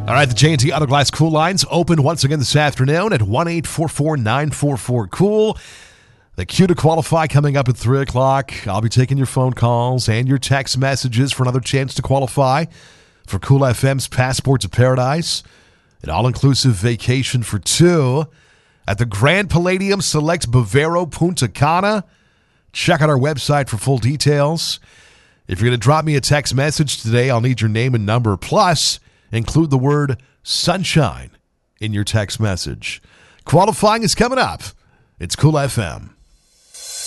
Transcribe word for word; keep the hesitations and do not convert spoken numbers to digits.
All right, the J and T Auto Glass Cool lines open once again this afternoon at one eight four four, nine four four, cool. The Q to qualify coming up at three o'clock. I'll be taking your phone calls and your text messages for another chance to qualify for Cool F M's Passport to Paradise, an all-inclusive vacation for two at the Grand Palladium Select Bavaro Punta Cana. Check out our website for full details. If you're going to drop me a text message today, I'll need your name and number. Plus, include the word sunshine in your text message. Qualifying is coming up. It's Cool F M.